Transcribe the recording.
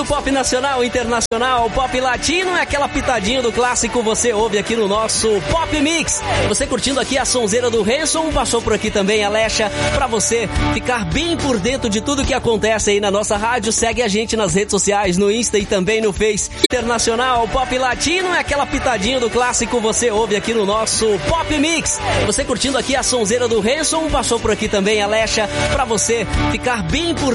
do pop nacional, internacional, pop latino, é aquela pitadinha do clássico, você ouve aqui no nosso Pop Mix. Você curtindo aqui a sonzeira do Hanson, passou por aqui também a Lecha, pra você ficar bem por dentro de tudo que acontece aí na nossa rádio. Segue a gente nas redes sociais, no Insta e também no Face. Internacional, pop latino, é aquela pitadinha do clássico, você ouve aqui no nosso Pop Mix. Você curtindo aqui a sonzeira do Hanson, passou por aqui também a Lecha, pra você ficar bem por